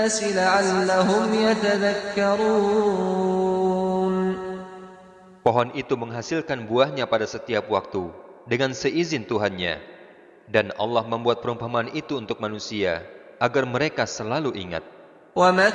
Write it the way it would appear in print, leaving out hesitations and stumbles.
لعلهم يتذكرون. Pohon itu menghasilkan buahnya pada setiap waktu dengan seizin Tuhannya. Dan Allah membuat perumpamaan itu untuk manusia agar mereka selalu ingat.